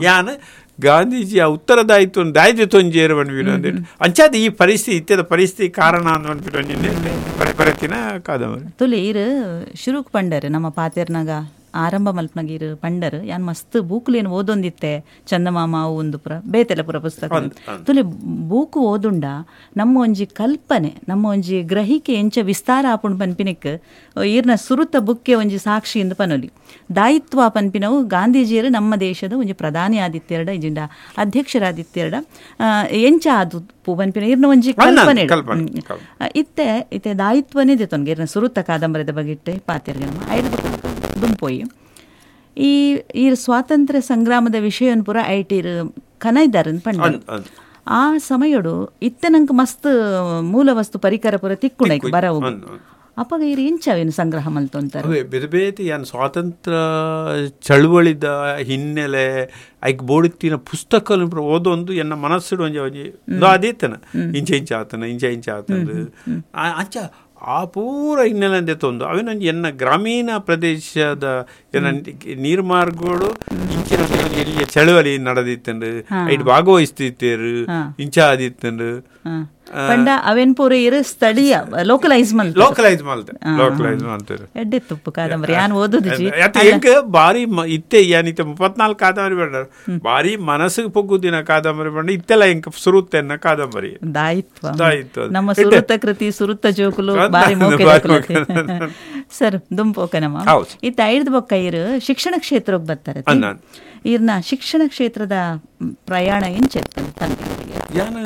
ಯಾನ್ ಗಾಂಧೀಜಿಯ ಉತ್ತರದಾಯಿತ್ವ ದಾಯ್ದಿತ್ತೊಂಜೇರು ಅನ್ಬಿಡೋದು ಅಂಚಾದ ಈ ಪರಿಸ್ಥಿತಿ ಇತ್ಯದ ಪರಿಸ್ಥಿತಿ ಕಾರಣ ಅನ್ಬಿಟ್ಟು ಬರತಿನ ಕಾದಂಬರಿ ತುಲಿ ಇರು ಶುರುಕ್ ಪಂಡರ್ ನಮ್ಮ ಪಾತೆರ್ನಾಗ ಆರಂಭ ಮಲ್ಪನಗೀರು ಪಂಡರ್ ಯಾನ್ ಮಸ್ತ್ ಬೂಕ್ಲೇನು ಓದೊಂದಿತ್ತೆ ಚಂದಮಾಮ ಅವು ಒಂದು ಪುರ ಬೇತೆಲ್ಲ ಪುರ ಪುಸ್ತಕ ತುಲಿ ಬೂಕು ಓದುಂಡ ನಮ್ಮ ಒಂಜಿ ಕಲ್ಪನೆ ನಮ್ಮ ಒಂಜಿ ಗ್ರಹಿಕೆ ಎಂಚ ವಿಸ್ತಾರ ಆಪುಂಡು ಪನ್ಪಿನಕ್ ಈರ್ನ ಸುರುತ ಬುಕ್ಕೆ ಒಂಜಿ ಸಾಕ್ಷಿ ಎಂದು ಪನೊಲಿ ದಾಯಿತ್ವ ಪನ್ಪಿನವು ಗಾಂಧೀಜಿಯರು ನಮ್ಮ ದೇಶದ ಒಂಜಿ ಪ್ರಧಾನಿ ಆದಿತ್ಯರಡ ಇಜಿಂಡ ಅಧ್ಯಕ್ಷರಾದಿತ್ಯರಡ ಎಂಚ ಆದು ಪನ್ಪಿನ ಈರ್ನ ಒಂಜಿ ಕಲ್ಪನೆ ಇತ್ತೆ ದಾಯಿತ್ವನೇ ದಿತ್ತೊನ್ಗೆ ಈರ್ನ ಸುರುತ ಕಾದಂಬರಿದ ಬಗೆಟ್ಟೆ ಪಾತೆರ್ಗೆ ನಮ್ಮ ಐದು ದುಂಪೋಯಿ ಈ ಸ್ವಾತಂತ್ರ್ಯ ಸಂಗ್ರಾಮದ ವಿಷಯನ್ ಪೂರ ಐಟಿರ್ ಕನೈದಾರನ್ ಪಂಡ ಆ ಸಮಯಡು ಇತ್ತೆ ನಂಗೆ ಮಸ್ತ್ ಮೂಲ ವಸ್ತು ಪರಿಕರ ಪೂರ ತಿಕ್ಕುಂಡೈಕ್ ಬರವು ಅಪ್ಪಗ ಇರು ಇಂಚವೇನು ಸಂಗ್ರಹ ಮಲ್ತೊಂತಾರೆ ಬೇತೆ ಬೇತೆ ಏನು ಸ್ವಾತಂತ್ರ್ಯ ಚಳುವಳಿದ ಹಿನ್ನೆಲೆ ಐಕ್ ಬೋಡಿತ್ತಿನ ಪುಸ್ತಕ ಓದೊಂದು ಎನ್ನ ಮನಸ್ಸಿಡು ಒಂಜಿ ಅದೇತನ ಇಂಚ ಆತಂದು ಅಂಚ ಆ ಪೂರ ಹಿನ್ನೆಲೆ ಅಂದೆತ್ತೊಂದು ಅವೇನೊಂದು ಎನ್ನ ಗ್ರಾಮೀಣ ಪ್ರದೇಶದ ಎನ್ನ ನೀರ್ಮಾರ್ಗಗಳು ಇಂಚಿನ ಎಲ್ಲಿಯ ಚಳುವಳಿ ನಡೆದಿತ್ತಂಡು ಐಟ್ ಭಾಗವಹಿಸ್ತಿತ್ತೇರು ಇಂಚ ಆದಿತ್ತಂಡು ಪಂಡ ಅವೆನ್ ಪೂರ ಇರು ಸ್ಥಳೀಯ ಲೋಕಲೈಸ್ ಮಾಡ್ತಾರೆ ಎಡ್ಡೆತ್ತುಪ್ಪು ಕಾದಂಬರಿ ಯಾನ್ ಓದುದು ಹೆಂಗ ಬಾರಿ ಇತ್ತೆ ಏನಿತ್ತೆ 34 ಕಾದಂಬರಿ ಬೇಡ ಬಾರಿ ಮನಸ್ಸಿಗೆ ಪೊಗ್ಗುದಿನ ಕಾದಂಬರಿ ಬಂಡ ಇತ್ತೆಲ್ಲ ಹೆಂಗ ಸುರುತ್ತೆನ್ನ ಕಾದಂಬರಿ ದಾಯಿತ್ವ ನಮ್ಮ ಸುರುತ ಕೃತಿ ಸುರುತ ಜೋಕುಲು ಬಾರಿ ಸರ್ ದುಂಪೋಕ ನಮ್ಮ ಇತ್ತ ಐದು ಬೊಕ್ಕ ಇರು ಶಿಕ್ಷಣ ಕ್ಷೇತ್ರಕ್ಕೆ ಬರ್ತಾರೆ ಇರ್ನ ಶಿಕ್ಷಣ ಕ್ಷೇತ್ರದ ಪ್ರಯಾಣ ಎಂಚೆತ್ತು ನಾನು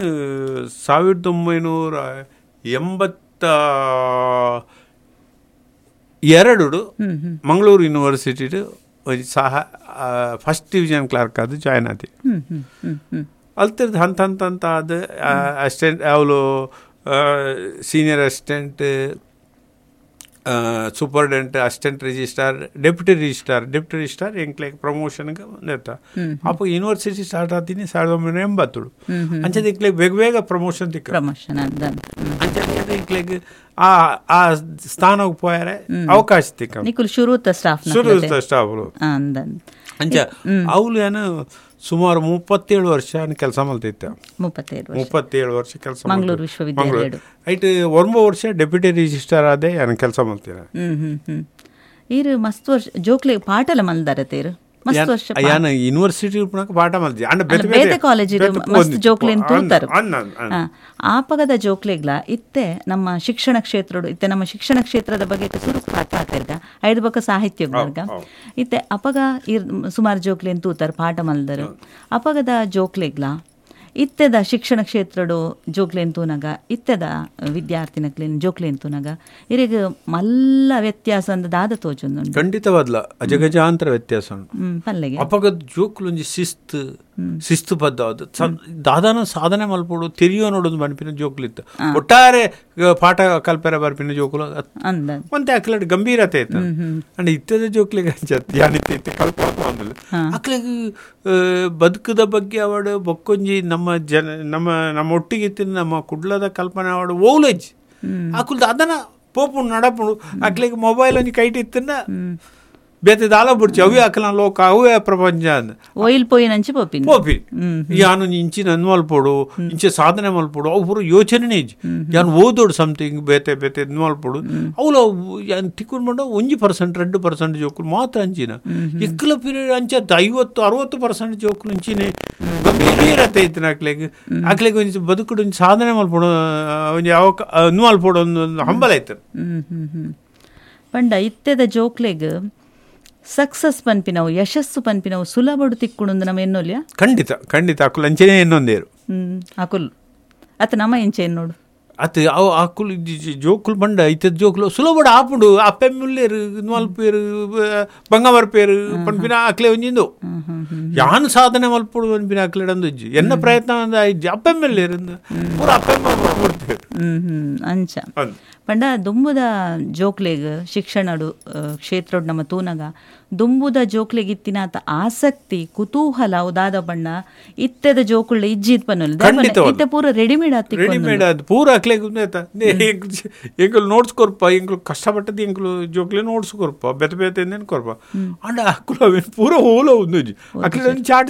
1982 ಮಂಗಳೂರು ಯೂನಿವರ್ಸಿಟಿ ಸಹ ಫಸ್ಟ್ ಡಿವಿಷನ್ ಕ್ಲರ್ಕ್ ಅದು ಜಾಯ್ನ್ ಆದಿ ಅಲ್ತಿರ್ದು ಹಂತ ಅದು ಅಸಿಸ್ಟೆಂಟ್ ಅವಳು senior assistant superintendent assistant registrar deputy registrar ಎಂಕ್ಲೆಗ್ ಪ್ರಮೋಷನ್ಗೆ ಬಂದಿರ್ತ ಅಪ್ಪ ಯೂನಿವರ್ಸಿಟಿ ಸ್ಟಾರ್ಟ್ ಆತೀನಿ 1987 ಅಂಚೆ ಇಂಕ್ಲೆಗ್ ಬೇಗ ಪ್ರಮೋಷನ್ ತಿಕ್ಕ ಅಂಚೆ ಇಂಕ್ಲೆಗ್ ಆ ಸ್ಥಾನಕ್ಕೆ ಪೋಯಾರೆ ಅವಕಾಶ ತಿಕ್ಕ ಶುರುತ ಸ್ಟಾಫ್ ಅಂಚ ಅವಳು ಏನು ಸುಮಾರು 37 ವರ್ಷ ಕೆಲಸ ಮಲ್ತಿದ್ದೆ 37 ವರ್ಷ ಕೆಲಸ ಮಂಗಳೂರು ವಿಶ್ವವಿದ್ಯಾಲಯ ಐಟ್ 1 ವರ್ಷ ಡೆಪ್ಯೂಟಿ ರಿಜಿಸ್ಟ್ರಾರ್ ಆದೆ ಏನು ಕೆಲಸ ಮಲ್ತೀರ ಇರು ಮಸ್ತ್ ವರ್ಷ ಜೋಕ್ಲೆ ಪಾಠಲ ಮಲ್ದಾರತೇರು ಮಸ್ತ್ ವರ್ಷ ಯಾನ ಯೂನಿವರ್ಸಿಟಿ ಪಾಠ ಮಲ್ತಿ ಅಂಡ ಬೇತೆ ಕಾಲೇಜ್ ಮಸ್ತ್ ಜೋಕ್ಲೆ ತೂತಾರು ಆಪಗದ ಜೋಕ್ಲೆಗ್ಲ ಇತ್ತೆ ನಮ್ಮ ಶಿಕ್ಷಣ ಕ್ಷೇತ್ರ ಇತ್ತೆ ನಮ್ಮ ಶಿಕ್ಷಣ ಕ್ಷೇತ್ರದ ಬಗ್ಗೆ ಸುರು ಪಾಠ ಆತಿರ್ಗ ಐದು ಬಕ್ಕ ಸಾಹಿತ್ಯಗ ಇತ್ತೆ ಅಪಗ ಸುಮಾರು ಜೋಕ್ಲೆ ತೂತಾರು ಪಾಠ ಮಲ್ದರು ಅಪಗದ ಜೋಕ್ಲೆಗ್ಲ ಇತ್ತೆದ ಶಿಕ್ಷಣ ಕ್ಷೇತ್ರಡು ಜೋಕ್ಲೆನ್ ತೂನಗ ಇತ್ತೆದ ವಿದ್ಯಾರ್ಥಿನಕ್ಲೇನು ಜೋಕ್ಲೆನ್ ತೂನಗ ಇರಿಗೆ ಮಲ್ಲ ವ್ಯತ್ಯಾಸ ಅಂದ ದಾದ ತೋಚೊಂದು ಖಂಡಿತವಾದ್ಲ ಅಜಗಜಾಂತರ ವ್ಯತ್ಯಾಸ ಪಲ್ಲೆಗೆ ಅಪಗದ ಜೋಕ್ಲೊಂಜಿ ಶಿಸ್ತು ಬದ್ಧ ದಾದಾನ ಸಾಧನೆ ಮಲ್ಪೋಡು ತೆರಿಯೋ ನೋಡೋದು ಬನ್ಪಿನ ಜೋಕ್ಲಿತ್ತು ಒಟ್ಟಾರೆ ಪಾಠ ಕಲ್ಪನೆ ಬರ್ಪಿನ ಜೋಕುಲು ಮತ್ತೆ ಅಕ್ಲಡ್ ಗಂಭೀರತೆ ಇತ್ತು ಅಂಡ್ ಇತ್ತದ ಜೋಕ್ಲಿಗೆ ಯಾನಿತ್ತೆ ಕಲ್ಪ ಅಕ್ಲಿಗೆ ಬದುಕದ ಬಗ್ಗೆ ಅವಡು ಬೊಕ್ಕೊಂಜಿ ನಮ್ಮ ಒಟ್ಟಿಗಿತ್ತಿನ ನಮ್ಮ ಕುಡ್ಲದ ಕಲ್ಪನೆ ಅವಡು ಓಲೇಜ್ ಅಕುಲ್ದ ಅದನ್ನ ಪೋಪು ನಡಪುಡು ಅಕ್ಲಿಗೆ ಮೊಬೈಲ್ ಒಂಜಿ ಕೈಟಿತ್ತನ್ನ ಬೇತೆ ದಾಲ ಬಿಡ್ಚಿ ಅವೇ ಅಕ್ಕಲ ಲೋಕ ಅವೇ ಪ್ರಪಂಚ ಒಯಿಲ್ ಪೋಯಿನಂಚಿ ಪೋಪಿ ಯಾನು ಇಂಚಿನ ಮಲ್ಪೋಡು ಇಂಚೆ ಸಾಧನೆ ಮಲ್ಪೋಡು ಅವು ಪೂರ ಯೋಚನೆ ಯಾನು ಓದೋಡು ಸಮಥಿಂಗ್ ಬೇತೆ ಮಲ್ಪೋಡು ಅವಳು ಯಾನ್ ತಿಕ್ಕೊಂಡು ಮಾಡ 1% 2% ಜೋಕುಲು ಮಾತ್ರ ಅಂಚಿನ ಎಕ್ಕಲ ಪೀರಿಯಡ್ ಅಂಚ 50-60% ಜೋಕುಲು ಇಂಚಿನ ಗಂಭೀರತೆ ಇತ್ತು ಅಕ್ಲೆಗೆ ಒಂಚ ಬದುಕುಡು ಸಾಧನೆ ಮಲ್ಪೋಡು ಒಂಜಿ ಮಲ್ಪೋಡು ಒಂದು ಹಂಬಲ ಇತ್ತು ಪಂಡ ಇತ್ತೆದ ಜೋಕ್ಲೆಗ್ ಸಕ್ಸಸ್ ಪನ್ಪಿನವು ಯಶಸ್ಸು ಪನ್ಪಿನವು ಸುಲಭಡು ತಿಕ್ಕುಡು ನಮ್ಮ ಎನ್ನೋಲ್ಯ ಖಂಡಿತ ಅಕುಲ್ ಅಂಚೆನೆ ಎನ್ನೊಂದೇರು ಅಕುಲ್ ಅತ್ತ ನಮ್ಮ ಎಂಚೆ ಎನ್ನೋಡು ಅತ್ತು ಅವು ಅಕುಲ್ ಜೋಕುಲು ಬಂಡ ಇತ್ತದ ಜೋಕುಲು ಸುಲಭಡು ಆಪುಡು ಅಪ್ಪೆಮ್ಯುಲ್ಲೇರು ಮಲ್ಪೇರು ಬಂಗ ಬರ್ಪೇರು ಪನ್ಪಿನ ಅಕ್ಲೆ ಒಂಜಿಂದು ಯಾನು ಸಾಧನೆ ಮಲ್ಪುಡು ಪನ್ಪಿನ ಅಕ್ಲೆಡಂದು ಎನ್ನ ಪ್ರಯತ್ನ ಅಪ್ಪೆಮ್ಮೆಲ್ಲೇರು ಪೂರ ಅಪ್ಪೆಮ್ಮ ಬರ್ಪೇರು ಅಂಚ ಪಂಡ ದುಂಬುದ ಜೋಕ್ಲೆಗ್ ಶಿಕ್ಷಣಡು ಕ್ಷೇತ್ರಡ್ ನಮ್ಮ ತೂನಗ ದುಂಬುದ ಜೋಕ್ಲೆಗ್ ಇತ್ತಿನಾತ ಆಸಕ್ತಿ ಕುತೂಹಲ ಉದಾದ ಬಣ್ಣ ಇತ್ತೆದ ಜೋಕುಳ್ಳ ಇಜ್ಜಿತ್ ಪನ್ನೊಲ್ ಇತ್ತೆ ಪೂರ ರೆಡಿಮೇಡ್ ಆದ್ ಪೂರ ಅಕ್ಲೆಗ್ ಎಂಕಲು ನೋಡ್ಸ್ಕೊರ್ಪ ಎಂಕಲು ಕಷ್ಟಪಟ್ಟದ್ದು ಎಂಕಲು ಜೋಕ್ಲೆ ನೋಡ್ಸ್ಕೊರ್ಪ ಬೇತೆ ಕೊರ್ಪ ಅಂಡ ಅಕ್ಕುಲ ಪೂರ ಹೋಲ ಒಂದು ಅಕ್ಲೆ ಚಾಟ್